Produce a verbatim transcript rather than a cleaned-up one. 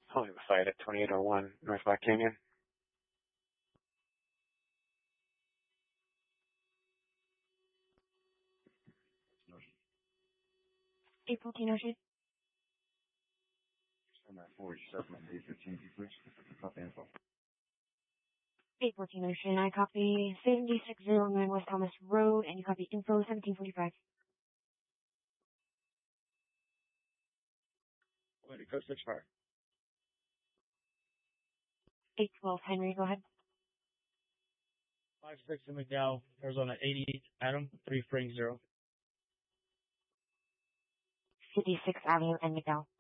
Pulling the fight at twenty-eight oh one North Black Canyon. eight fourteen Ocean. forty-seven, eight fifteen, please. Copy info. eight fourteen Ocean, I copy seventy-six oh nine West Thomas Road, and you copy info seventeen forty-five. Wait, code six five. eight twelve Henry, go ahead. five six in McDowell, Arizona eighty, Adam, three Frank zero. fifty-sixth Avenue and McDowell.